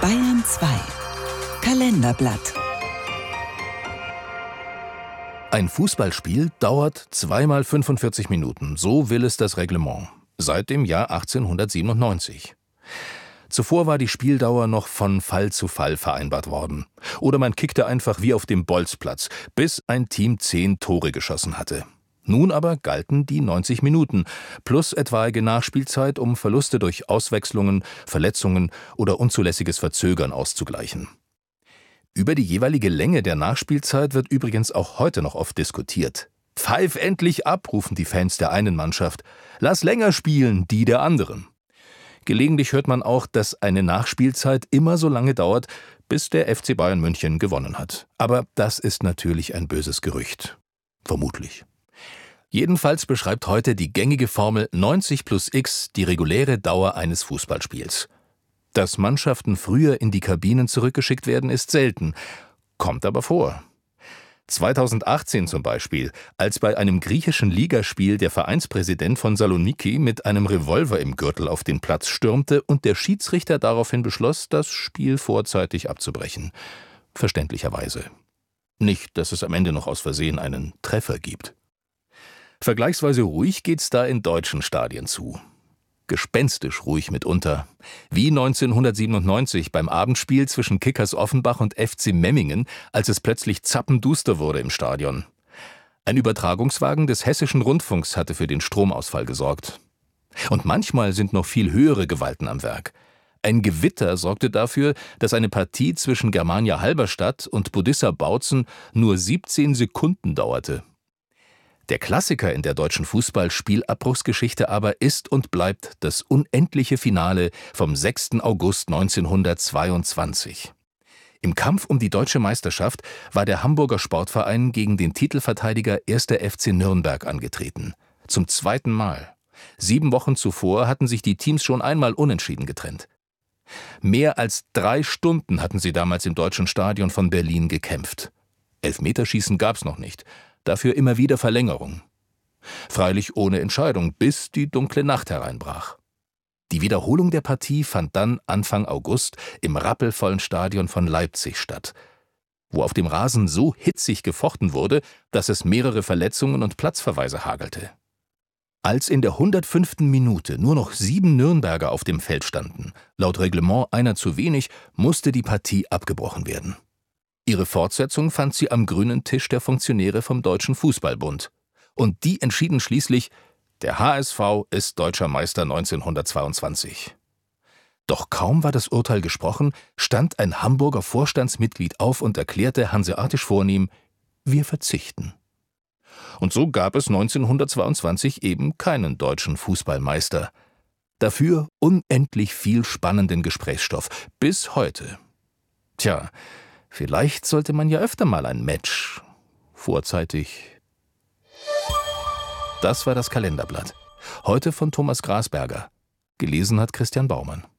Bayern 2 Kalenderblatt. Ein Fußballspiel dauert 2 mal 45 Minuten, so will es das Reglement, seit dem Jahr 1897. Zuvor war die Spieldauer noch von Fall zu Fall vereinbart worden. Oder man kickte einfach wie auf dem Bolzplatz, bis ein Team 10 Tore geschossen hatte. Nun aber galten die 90 Minuten, plus etwaige Nachspielzeit, um Verluste durch Auswechslungen, Verletzungen oder unzulässiges Verzögern auszugleichen. Über die jeweilige Länge der Nachspielzeit wird übrigens auch heute noch oft diskutiert. »Pfeif endlich ab«, rufen die Fans der einen Mannschaft. »Lass länger spielen, die der anderen.« Gelegentlich hört man auch, dass eine Nachspielzeit immer so lange dauert, bis der FC Bayern München gewonnen hat. Aber das ist natürlich ein böses Gerücht. Vermutlich. Jedenfalls beschreibt heute die gängige Formel 90 plus X die reguläre Dauer eines Fußballspiels. Dass Mannschaften früher in die Kabinen zurückgeschickt werden, ist selten, kommt aber vor. 2018 zum Beispiel, als bei einem griechischen Ligaspiel der Vereinspräsident von Saloniki mit einem Revolver im Gürtel auf den Platz stürmte und der Schiedsrichter daraufhin beschloss, das Spiel vorzeitig abzubrechen. Verständlicherweise. Nicht, dass es am Ende noch aus Versehen einen Treffer gibt. Vergleichsweise ruhig geht's da in deutschen Stadien zu. Gespenstisch ruhig mitunter. Wie 1997 beim Abendspiel zwischen Kickers Offenbach und FC Memmingen, als es plötzlich zappenduster wurde im Stadion. Ein Übertragungswagen des Hessischen Rundfunks hatte für den Stromausfall gesorgt. Und manchmal sind noch viel höhere Gewalten am Werk. Ein Gewitter sorgte dafür, dass eine Partie zwischen Germania Halberstadt und Budissa Bautzen nur 17 Sekunden dauerte. Der Klassiker in der deutschen Fußballspielabbruchsgeschichte aber ist und bleibt das unendliche Finale vom 6. August 1922. Im Kampf um die deutsche Meisterschaft war der Hamburger Sportverein gegen den Titelverteidiger 1. FC Nürnberg angetreten. Zum 2. Mal. 7 Wochen zuvor hatten sich die Teams schon einmal unentschieden getrennt. Mehr als 3 Stunden hatten sie damals im Deutschen Stadion von Berlin gekämpft. Elfmeterschießen gab's noch nicht. Dafür immer wieder Verlängerung. Freilich ohne Entscheidung, bis die dunkle Nacht hereinbrach. Die Wiederholung der Partie fand dann Anfang August im rappelvollen Stadion von Leipzig statt, wo auf dem Rasen so hitzig gefochten wurde, dass es mehrere Verletzungen und Platzverweise hagelte. Als in der 105. Minute nur noch 7 Nürnberger auf dem Feld standen, laut Reglement einer zu wenig, musste die Partie abgebrochen werden. Ihre Fortsetzung fand sie am grünen Tisch der Funktionäre vom Deutschen Fußballbund. Und die entschieden schließlich, der HSV ist Deutscher Meister 1922. Doch kaum war das Urteil gesprochen, stand ein Hamburger Vorstandsmitglied auf und erklärte hanseatisch vornehm, wir verzichten. Und so gab es 1922 eben keinen deutschen Fußballmeister. Dafür unendlich viel spannenden Gesprächsstoff, bis heute. Tja, vielleicht sollte man ja öfter mal ein Match vorzeitig. Das war das Kalenderblatt. Heute von Thomas Grasberger. Gelesen hat Christian Baumann.